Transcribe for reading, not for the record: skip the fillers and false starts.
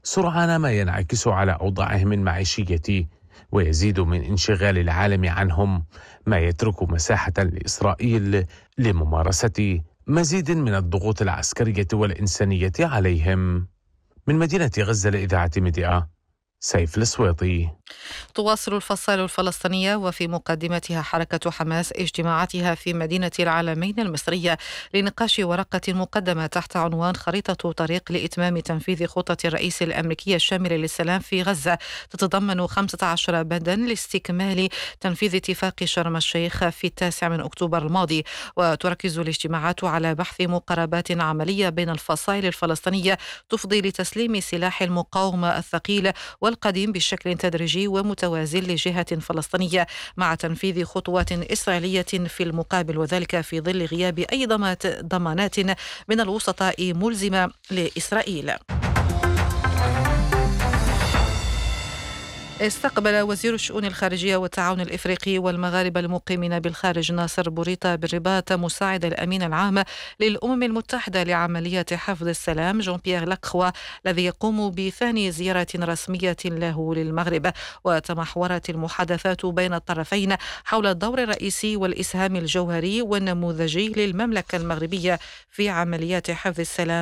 سرعان ما ينعكس على أوضاعهم المعيشية ويزيد من انشغال العالم عنهم، ما يترك مساحة لإسرائيل لممارسة مزيد من الضغوط العسكرية والإنسانية عليهم. من مدينة غزة لإذاعة ميديا، سيف السويطي. تواصل الفصائل الفلسطينية وفي مقدمتها حركة حماس اجتماعاتها في مدينة العالمين المصرية لنقاش ورقة مقدمة تحت عنوان خريطة طريق لإتمام تنفيذ خطة الرئيس الأمريكي الشاملة للسلام في غزة، تتضمن 15 بندا لاستكمال تنفيذ اتفاق شرم الشيخ في 9 أكتوبر الماضي. وتركز الاجتماعات على بحث مقاربات عملية بين الفصائل الفلسطينية تفضي لتسليم سلاح المقاومة الثقيل والقديم بشكل تدريجي ومتوازن لجهة فلسطينية مع تنفيذ خطوات إسرائيلية في المقابل، وذلك في ظل غياب أي ضمانات من الوسطاء ملزمة لإسرائيل. استقبل وزير الشؤون الخارجية والتعاون الإفريقي والمغاربة المقيمين بالخارج ناصر بوريطة بالرباط مساعد الأمين العام للأمم المتحدة لعملية حفظ السلام جون بيير لاكخوا، الذي يقوم بثاني زيارة رسمية له للمغرب. وتمحورت المحادثات بين الطرفين حول الدور الرئيسي والإسهام الجوهري والنموذجي للمملكة المغربية في عمليات حفظ السلام